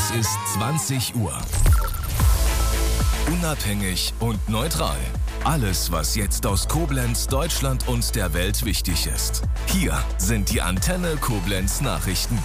Es ist 20 Uhr. Unabhängig und neutral. Alles, was jetzt aus Koblenz, Deutschland und der Welt wichtig ist. Hier sind die Antenne Koblenz Nachrichten.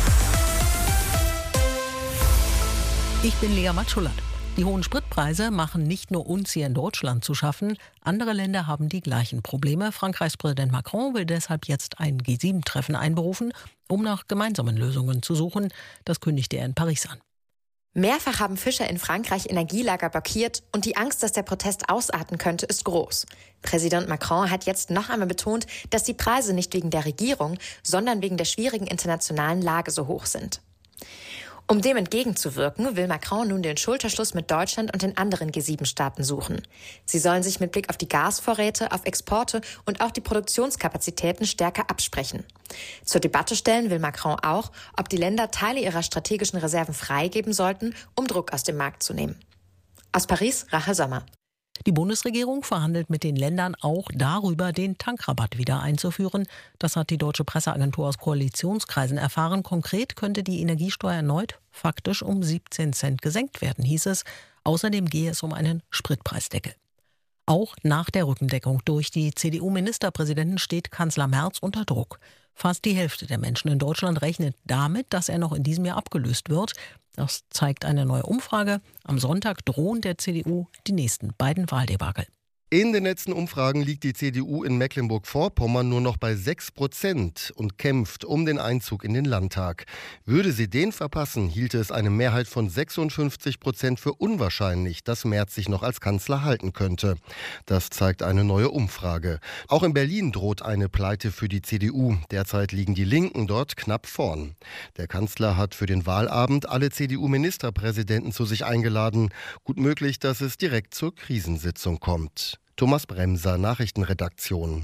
Ich bin Lea Matschulat. Die hohen Spritpreise machen nicht nur uns hier in Deutschland zu schaffen. Andere Länder haben die gleichen Probleme. Frankreichs Präsident Macron will deshalb jetzt ein G7-Treffen einberufen, um nach gemeinsamen Lösungen zu suchen. Das kündigte er in Paris an. Mehrfach haben Fischer in Frankreich Energielager blockiert und die Angst, dass der Protest ausarten könnte, ist groß. Präsident Macron hat jetzt noch einmal betont, dass die Preise nicht wegen der Regierung, sondern wegen der schwierigen internationalen Lage so hoch sind. Um dem entgegenzuwirken, will Macron nun den Schulterschluss mit Deutschland und den anderen G7-Staaten suchen. Sie sollen sich mit Blick auf die Gasvorräte, auf Exporte und auch die Produktionskapazitäten stärker absprechen. Zur Debatte stellen will Macron auch, ob die Länder Teile ihrer strategischen Reserven freigeben sollten, um Druck aus dem Markt zu nehmen. Aus Paris, Rahel Sommer. Die Bundesregierung verhandelt mit den Ländern auch darüber, den Tankrabatt wieder einzuführen. Das hat die deutsche Presseagentur aus Koalitionskreisen erfahren. Konkret könnte die Energiesteuer erneut faktisch um 17 Cent gesenkt werden, hieß es. Außerdem gehe es um einen Spritpreisdeckel. Auch nach der Rückendeckung durch die CDU-Ministerpräsidenten steht Kanzler Merz unter Druck. Fast die Hälfte der Menschen in Deutschland rechnet damit, dass er noch in diesem Jahr abgelöst wird. Das zeigt eine neue Umfrage. Am Sonntag drohen der CDU die nächsten beiden Wahldebakel. In den letzten Umfragen liegt die CDU in Mecklenburg-Vorpommern nur noch bei 6% und kämpft um den Einzug in den Landtag. Würde sie den verpassen, hielte es eine Mehrheit von 56% für unwahrscheinlich, dass Merz sich noch als Kanzler halten könnte. Das zeigt eine neue Umfrage. Auch in Berlin droht eine Pleite für die CDU. Derzeit liegen die Linken dort knapp vorn. Der Kanzler hat für den Wahlabend alle CDU-Ministerpräsidenten zu sich eingeladen. Gut möglich, dass es direkt zur Krisensitzung kommt. Thomas Bremser, Nachrichtenredaktion.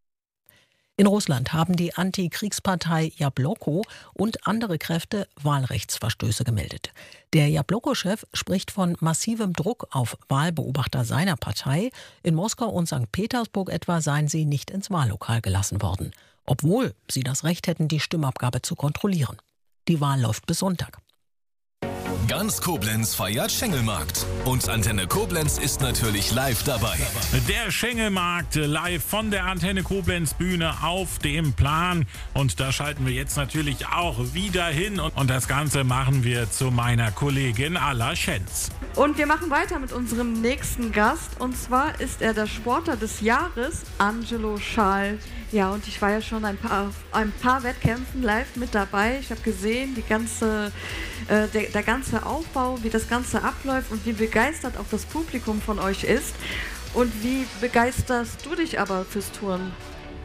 In Russland haben die Antikriegspartei Jabloko und andere Kräfte Wahlrechtsverstöße gemeldet. Der Jabloko-Chef spricht von massivem Druck auf Wahlbeobachter seiner Partei. In Moskau und St. Petersburg etwa seien sie nicht ins Wahllokal gelassen worden, obwohl sie das Recht hätten, die Stimmabgabe zu kontrollieren. Die Wahl läuft bis Sonntag. Ganz Koblenz feiert Schengelmarkt. Und Antenne Koblenz ist natürlich live dabei. Der Schengelmarkt live von der Antenne Koblenz Bühne auf dem Plan. Und da schalten wir jetzt natürlich auch wieder hin. Und das Ganze machen wir zu meiner Kollegin Alla Schenz. Und wir machen weiter mit unserem nächsten Gast. Und zwar ist er der Sportler des Jahres, Angelo Schall. Ja, und ich war ja schon ein paar Wettkämpfen live mit dabei. Ich habe gesehen, der ganze Aufbau, wie das Ganze abläuft und wie begeistert auch das Publikum von euch ist. Und wie begeisterst du dich aber fürs Touren?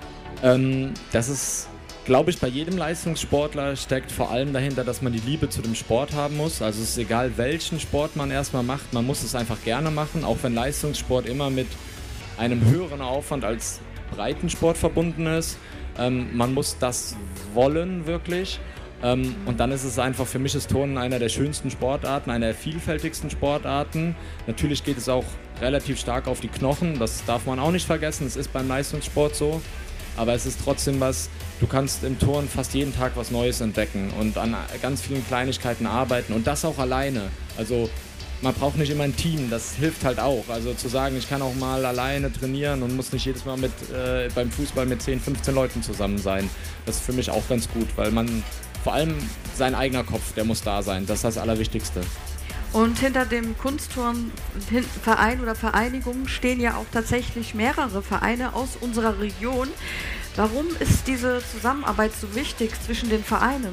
Das ist, glaube ich, bei jedem Leistungssportler steckt vor allem dahinter, dass man die Liebe zu dem Sport haben muss. Also es ist egal, welchen Sport man erstmal macht, man muss es einfach gerne machen, auch wenn Leistungssport immer mit einem höheren Aufwand als Breitensport verbunden ist. Man muss das wollen wirklich. Und dann ist es einfach, für mich ist Turnen einer der schönsten Sportarten, einer der vielfältigsten Sportarten. Natürlich geht es auch relativ stark auf die Knochen, das darf man auch nicht vergessen, das ist beim Leistungssport so. Aber es ist trotzdem was, du kannst im Turnen fast jeden Tag was Neues entdecken und an ganz vielen Kleinigkeiten arbeiten und das auch alleine. Also man braucht nicht immer ein Team, das hilft halt auch. Also zu sagen, ich kann auch mal alleine trainieren und muss nicht jedes Mal beim Fußball mit 10, 15 Leuten zusammen sein. Das ist für mich auch ganz gut, weil man vor allem sein eigener Kopf, der muss da sein. Das ist das Allerwichtigste. Und hinter dem Kunstturnverein oder Vereinigung stehen ja auch tatsächlich mehrere Vereine aus unserer Region. Warum ist diese Zusammenarbeit so wichtig zwischen den Vereinen?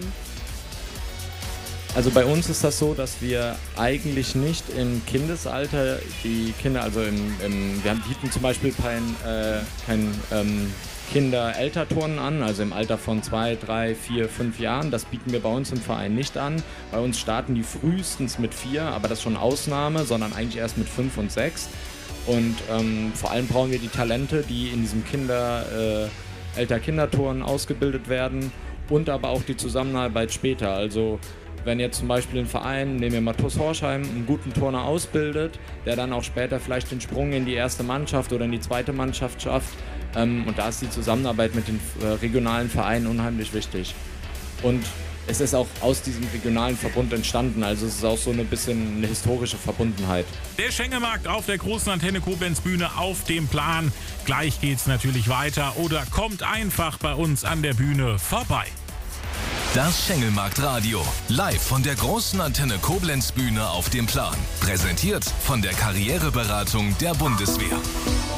Also bei uns ist das so, dass wir eigentlich nicht im Kindesalter die Kinder, also wir bieten zum Beispiel kein Kinder-Elterturnen an, also im Alter von 2, 3, 4, 5 Jahren. Das bieten wir bei uns im Verein nicht an. Bei uns starten die frühestens mit 4, aber das ist schon Ausnahme, sondern eigentlich erst mit 5 und 6. Und vor allem brauchen wir die Talente, die in diesem Elter-Kinderturnen ausgebildet werden und aber auch die Zusammenarbeit später. Also wenn jetzt zum Beispiel ein Verein, nehmen wir mal TuS Horschheim, einen guten Turner ausbildet, der dann auch später vielleicht den Sprung in die erste Mannschaft oder in die zweite Mannschaft schafft. Und da ist die Zusammenarbeit mit den regionalen Vereinen unheimlich wichtig. Und es ist auch aus diesem regionalen Verbund entstanden. Also es ist auch so ein bisschen eine historische Verbundenheit. Der Schengelmarkt auf der großen Antenne Koblenz Bühne auf dem Plan. Gleich geht's natürlich weiter oder kommt einfach bei uns an der Bühne vorbei. Das Schengelmarkt-Radio. Live von der großen Antenne Koblenz Bühne auf dem Plan. Präsentiert von der Karriereberatung der Bundeswehr.